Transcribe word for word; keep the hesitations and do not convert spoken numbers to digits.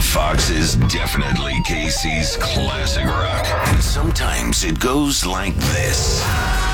Fox is definitely K C's classic rock. And sometimes it goes like this.